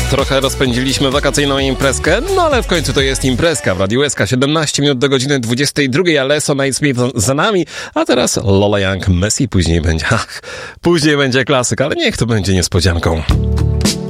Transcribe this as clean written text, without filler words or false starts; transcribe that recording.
Trochę rozpędziliśmy wakacyjną imprezkę, no ale w końcu to jest imprezka w Radiu SK. 17 minut do godziny 22, Alesso Nightsmith za nami, a teraz Lola Young, Messi, później będzie klasyk, ale niech to będzie niespodzianką.